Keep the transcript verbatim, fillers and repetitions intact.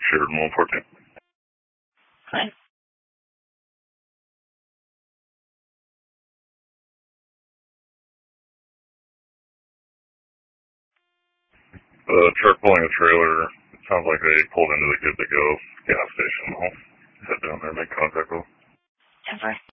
Sheridan one fourteen. Hi. The truck pulling a trailer, it sounds like they pulled into the Good to Go gas station. I'll head down there and make contact with them. ten four.